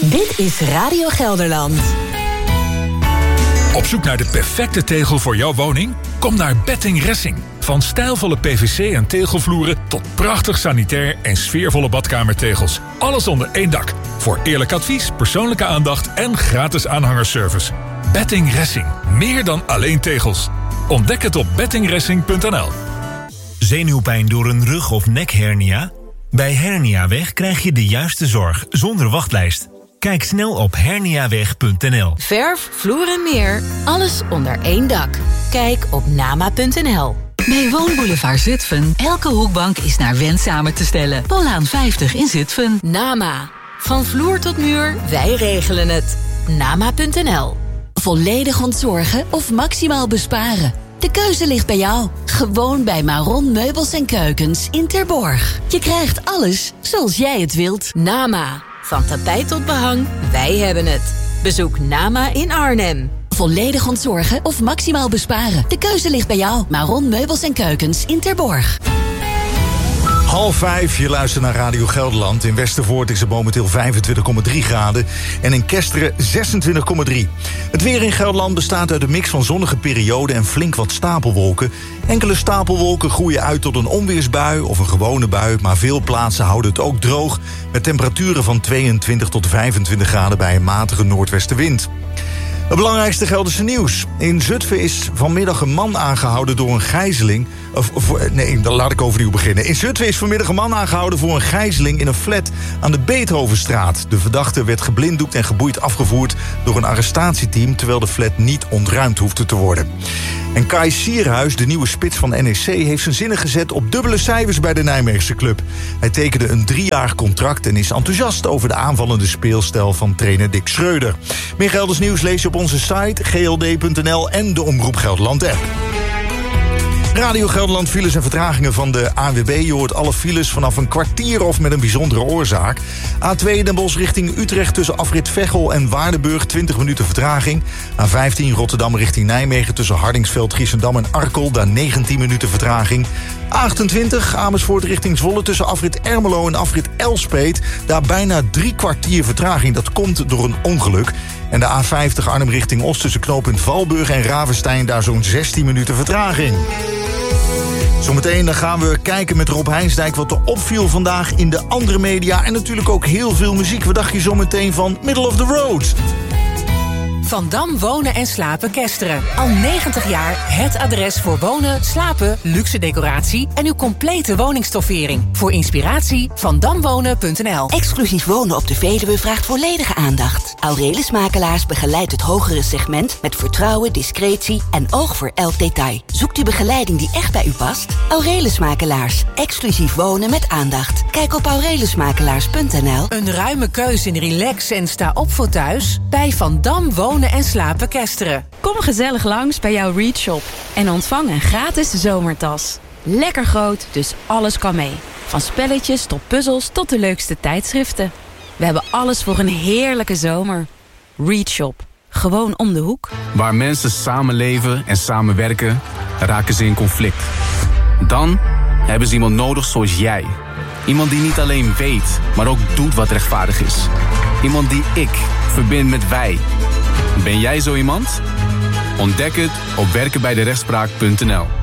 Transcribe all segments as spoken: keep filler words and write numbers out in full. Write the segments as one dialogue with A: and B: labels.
A: Dit is Radio Gelderland.
B: Op zoek naar de perfecte tegel voor jouw woning? Kom naar Betting Ressing. Van stijlvolle P V C en tegelvloeren tot prachtig sanitair en sfeervolle badkamertegels. Alles onder één dak. Voor eerlijk advies, persoonlijke aandacht en gratis aanhangerservice. Betting Ressing. Meer dan alleen tegels. Ontdek het op betting ressing punt n l.
C: Zenuwpijn door een rug- of nekhernia? Bij Herniaweg krijg je de juiste zorg zonder wachtlijst. Kijk snel op herniaweg punt n l.
A: Verf, vloer en meer. Alles onder één dak. Kijk op nama punt n l.
D: Bij Woonboulevard Zutphen. Elke hoekbank is naar wens samen te stellen. Polaan vijftig in Zutphen.
A: Nama. Van vloer tot muur, wij regelen het. nama punt n l. Volledig ontzorgen of maximaal besparen? De keuze ligt bij jou. Gewoon bij Maron Meubels en Keukens in Terborg. Je krijgt alles zoals jij het wilt. Nama. Van tapijt tot behang, wij hebben het. Bezoek Nama in Arnhem. Volledig ontzorgen of maximaal besparen? De keuze ligt bij jou. Maron Meubels en Keukens in Terborg.
E: Half vijf, je luistert naar Radio Gelderland. In Westervoort is het momenteel vijfentwintig komma drie graden en in Kesteren zesentwintig komma drie. Het weer in Gelderland bestaat uit een mix van zonnige perioden en flink wat stapelwolken. Enkele stapelwolken groeien uit tot een onweersbui of een gewone bui, maar veel plaatsen houden het ook droog met temperaturen van tweeëntwintig tot vijfentwintig graden bij een matige noordwestenwind. Het belangrijkste Gelderse nieuws. In Zutphen is vanmiddag een man aangehouden door een gijzeling. Of, of, nee, dan laat ik overnieuw beginnen. In Zutphen is vanmiddag een man aangehouden voor een gijzeling in een flat aan de Beethovenstraat. De verdachte werd geblinddoekt en geboeid afgevoerd door een arrestatieteam, terwijl de flat niet ontruimd hoefde te worden. En Kai Sierhuis, de nieuwe spits van N E C, heeft zijn zinnen gezet op dubbele cijfers bij de Nijmeegse club. Hij tekende een driejarig contract en is enthousiast over de aanvallende speelstijl van trainer Dick Schreuder. Meer Gelders nieuws lees je op onze site g l d punt n l en de Omroep Gelderland app. Radio Gelderland files en vertragingen van de A N W B. Je hoort alle files vanaf een kwartier of met een bijzondere oorzaak. A twee Den Bosch richting Utrecht tussen afrit Veghel en Waardenburg twintig minuten vertraging. A vijftien Rotterdam richting Nijmegen tussen Hardingsveld, Giessendam en Arkel. Daar negentien minuten vertraging. A achtentwintig Amersfoort richting Zwolle tussen afrit Ermelo en afrit Elspeet. Daar bijna drie kwartier vertraging. Dat komt door een ongeluk. En de A vijftig Arnhem richting Oost tussen knooppunt Valburg en Ravenstein. Daar zo'n zestien minuten vertraging. Zometeen dan gaan we kijken met Rob Heinsdijk wat er opviel vandaag in de andere media. En natuurlijk ook heel veel muziek. Wat dacht je zometeen van Middle of the Road?
F: Van Dam Wonen en Slapen Kesteren. Al negentig jaar het adres voor wonen, slapen, luxe decoratie en uw complete woningstoffering. Voor inspiratie van damwonen punt n l.
G: Exclusief wonen op de Veluwe vraagt volledige aandacht. Aurelius Makelaars begeleidt het hogere segment met vertrouwen, discretie en oog voor elk detail. Zoekt u begeleiding die echt bij u past? Aurelius Makelaars. Exclusief wonen met aandacht. Kijk op aurelius makelaars punt n l.
F: Een ruime keus in relax en sta op voor thuis bij Van Dam Wonen en Slapen Kesteren.
H: Kom gezellig langs bij jouw Read Shop en ontvang een gratis zomertas. Lekker groot, dus alles kan mee. Van spelletjes tot puzzels tot de leukste tijdschriften. We hebben alles voor een heerlijke zomer. Read Shop. Gewoon om de hoek.
I: Waar mensen samenleven en samenwerken, raken ze in conflict. Dan hebben ze iemand nodig zoals jij. Iemand die niet alleen weet, maar ook doet wat rechtvaardig is. Iemand die ik verbind met wij. Ben jij zo iemand? Ontdek het op werken bij de rechtspraak punt n l.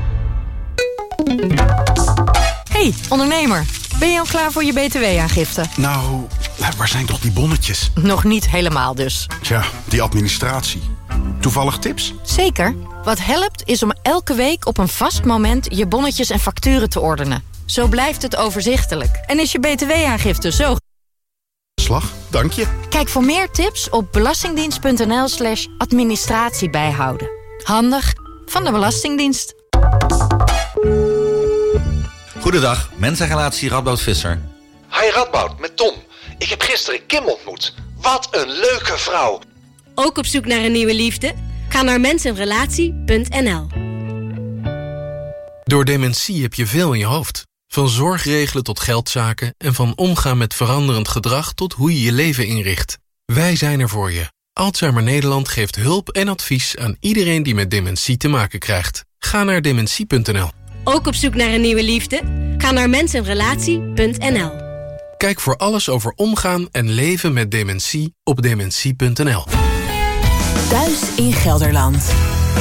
J: Hey, ondernemer. Ben je al klaar voor je B T W-aangifte?
K: Nou, waar zijn toch die bonnetjes?
J: Nog niet helemaal dus.
K: Tja, die administratie. Toevallig tips?
J: Zeker. Wat helpt is om elke week op een vast moment je bonnetjes en facturen te ordenen. Zo blijft het overzichtelijk. En is je B T W-aangifte zo...
K: Slag, dank je.
J: Kijk voor meer tips op belastingdienst punt n l slash administratie bijhouden. Handig van de Belastingdienst.
L: Goedendag, mensenrelatie Radboud Visser.
M: Hi Radboud, met Tom. Ik heb gisteren Kim ontmoet. Wat een leuke vrouw.
N: Ook op zoek naar een nieuwe liefde? Ga naar mensenrelatie punt n l.
O: Door dementie heb je veel in je hoofd. Van zorgregelen tot geldzaken en van omgaan met veranderend gedrag tot hoe je je leven inricht. Wij zijn er voor je. Alzheimer Nederland geeft hulp en advies aan iedereen die met dementie te maken krijgt. Ga naar dementie punt n l.
N: Ook op zoek naar een nieuwe liefde? Ga naar mensenrelatie punt n l.
O: Kijk voor alles over omgaan en leven met dementie op dementie punt n l.
F: Thuis in Gelderland.